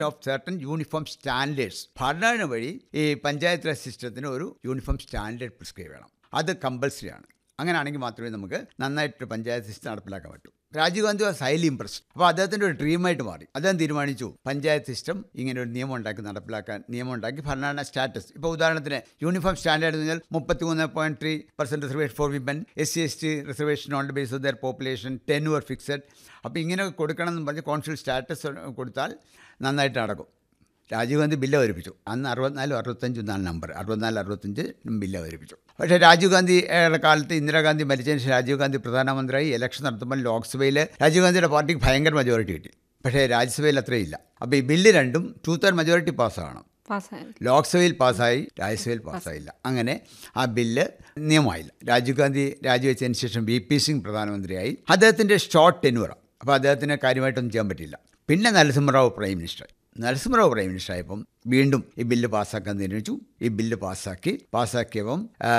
Of certain uniform standards. ഭരണഘടന വഴി ഈ പഞ്ചായത്ത് രാജ് സിസ്റ്റത്തിന് ഒരു യൂണിഫോം സ്റ്റാൻഡേർഡ് പ്രിസ്ക്രൈബ് ചെയ്യണം. അത് കമ്പൽസറി ആണ്. അങ്ങനെയാണെങ്കിൽ മാത്രമേ നമുക്ക് നന്നായിട്ട് പഞ്ചായത്ത് സിസ്റ്റം നടപ്പിലാക്കാൻ പറ്റൂ. Rajeev Gandhi was highly impressed. അപ്പോൾ അദ്ദേഹത്തിൻ്റെ ഒരു ഡ്രീമായിട്ട് മാറി. അദ്ദേഹം തീരുമാനിച്ചു പഞ്ചായത്ത് സിസ്റ്റം ഇങ്ങനെ ഒരു നിയമം ഉണ്ടാക്കി നടപ്പിലാക്കാൻ. നിയമം ഉണ്ടാക്കി ഭരണഘടന സ്റ്റാറ്റസ്. ഇപ്പോൾ ഉദാഹരണത്തിന് യൂണിഫോം സ്റ്റാൻഡേർഡ് എന്ന് പറഞ്ഞാൽ 33.3% reservation for women, SC/ST reservation on the base of their population, tenure fixed. അപ്പോൾ ഇങ്ങനെ കൊടുക്കണം എന്ന് പറഞ്ഞ് കോൺസ്റ്റിറ്റ്യൂഷണൽ സ്റ്റാറ്റസ് കൊടുത്താൽ നന്നായിട്ട് നടക്കും. രാജീവ് ഗാന്ധി ബില്ല് അവതരിപ്പിച്ചു. അന്ന് 64-65 എന്നാണ് നമ്പർ. 64-65 ബില്ല് അവതരിപ്പിച്ചു. പക്ഷേ രാജീവ് ഗാന്ധിയുടെ കാലത്ത് ഇന്ദിരാഗാന്ധി മരിച്ചതിന് ശേഷം രാജീവ് ഗാന്ധി പ്രധാനമന്ത്രിയായി. ഇലക്ഷൻ നടത്തുമ്പോൾ ലോക്സഭയിൽ രാജീവ് ഗാന്ധിയുടെ പാർട്ടിക്ക് ഭയങ്കര മെജോറിറ്റി കിട്ടി. പക്ഷേ രാജ്യസഭയിൽ അത്രയില്ല. അപ്പോൾ ഈ ബില്ല് രണ്ടും 2/3 മെജോറിറ്റി പാസ്സാകണം. ലോക്സഭയിൽ പാസ്സായി, രാജ്യസഭയിൽ പാസ്സായില്ല. അങ്ങനെ ആ ബില്ല് നിയമമായില്ല. രാജീവ് ഗാന്ധി രാജിവെച്ചതിന് ശേഷം VP സിംഗ് പ്രധാനമന്ത്രിയായി. അദ്ദേഹത്തിൻ്റെ ഷോർട്ട് ടെന്യൂറാണ്. അപ്പോൾ അദ്ദേഹത്തിന് കാര്യമായിട്ടൊന്നും ചെയ്യാൻ പറ്റില്ല. പിന്നെ Narasimha Rao prime മിനിസ്റ്ററായി. Narasimha Rao prime minister ആയപ്പം വീണ്ടും ഈ ബില്ല് പാസ്സാക്കാൻ തീരുമാനിച്ചു. ഈ ബില്ല് പാസ്സാക്കിയപ്പം